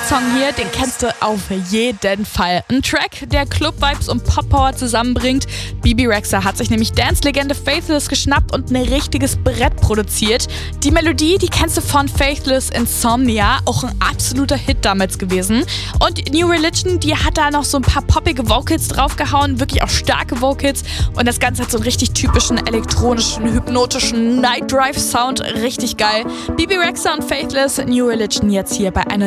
Song hier, den kennst du auf jeden Fall. Ein Track, der Club-Vibes und Pop-Power zusammenbringt. Bebe Rexha hat sich nämlich Dance-Legende Faithless geschnappt und ein richtiges Brett produziert. Die Melodie, die kennst du von Faithless Insomnia, auch ein absoluter Hit damals gewesen. Und New Religion, die hat da noch so ein paar poppige Vocals draufgehauen, wirklich auch starke Vocals. Und das Ganze hat so einen richtig typischen elektronischen, hypnotischen Night Drive Sound, richtig geil. Bebe Rexha und Faithless, New Religion jetzt hier bei einer